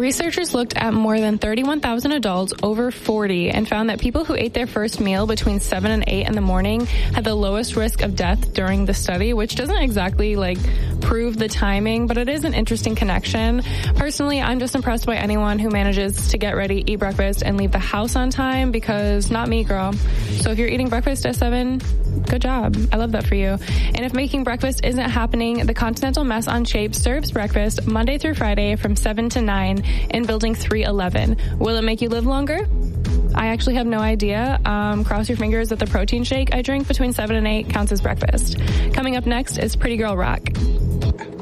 Researchers looked at more than 31,000 adults over 40 and found that people who ate their first meal between 7 and 8 in the morning had the lowest risk of death during the study, which doesn't exactly prove the timing, but it is an interesting connection. Personally, I'm just impressed by anyone who manages to get ready, eat breakfast, and leave the house on time, because not me, girl. So if you're eating breakfast at 7, good job. I love that for you. And if making breakfast isn't happening, the Continental Mess on Shape serves breakfast Monday through Friday from 7 to 9 in Building 311. Will it make you live longer? I actually have no idea. Cross your fingers that the protein shake I drink between 7 and 8 counts as breakfast. Coming up next is Pretty Girl Rock.